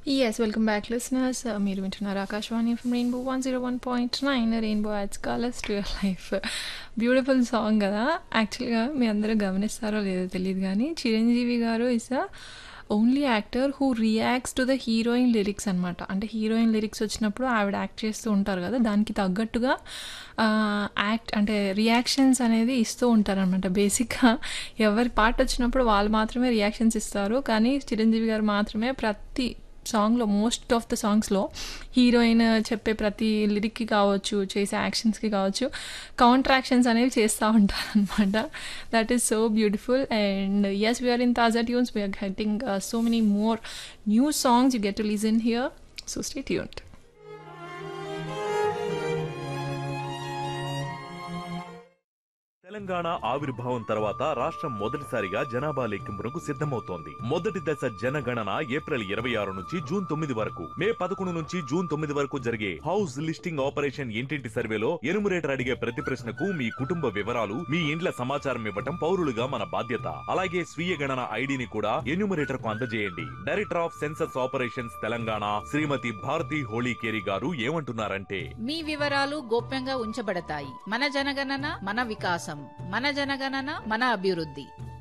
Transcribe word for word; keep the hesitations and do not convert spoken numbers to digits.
Yes, welcome back, listeners. Uh, మీరు వింటున్నారు Akashvani from rainbow one zero one point nine rainbow ads callers to your life. Beautiful song కదా. యాక్చువల్గా మీ అందరూ గమనిస్తారో లేదో తెలియదు కానీ చిరంజీవి గారు is a only actor who reacts to the heroine lyrics అనమాట. అంటే హీరోయిన్ లిరిక్స్ వచ్చినప్పుడు ఆవిడ యాక్ట్ చేస్తూ ఉంటారు కదా, దానికి తగ్గట్టుగా యాక్ట్ అంటే రియాక్షన్స్ అనేది ఇస్తూ ఉంటారనమాట. బేసిక్గా ఎవరి పాట వచ్చినప్పుడు వాళ్ళు మాత్రమే రియాక్షన్స్ ఇస్తారు, కానీ చిరంజీవి గారు మాత్రమే ప్రతి సాంగ్లో మోస్ట్ ఆఫ్ ద సాంగ్స్లో హీరోయిన్ చెప్పే ప్రతి లిరిక్కి కావచ్చు, చేసే యాక్షన్స్కి కావచ్చు, కౌంటర్ యాక్షన్స్ అనేవి చేస్తూ ఉంటారు అనమాట. That is so beautiful. And yes, we are in తాజా tunes, we are getting so many more new songs you get to listen here. So stay tuned. Telangana ఆవిర్భావం తర్వాత రాష్ట్రం మొదటిసారిగా జనాభా లెక్కింపునకు సిద్ధమవుతోంది. మొదటి దశ జనగణన ఏప్రిల్ ఇరవై ఆరు నుంచి జూన్ తొమ్మిది వరకు, మే పదకొండు నుంచి జూన్ తొమ్మిది వరకు జరిగే హౌస్ లిస్టింగ్ ఆపరేషన్ ఇంటింటి సర్వేలో ఎనుమరేటర్ అడిగే ప్రతి ప్రశ్నకు మీ కుటుంబ వివరాలు, మీ ఇండ్ల సమాచారం ఇవ్వటం పౌరులుగా మన బాధ్యత. అలాగే స్వీయ గణన ఐడిని కూడా ఎన్యూమరేటర్ కు అందజేయండి. Director of census operations Telangana శ్రీమతి భారతి హోళీకేరి గారు ఏమంటున్నారంటే, మీ వివరాలు గోప్యంగా ఉంచబడతాయి. మన జనగణన మన వికాసం, మన జనగణన మన అభివృద్ధి.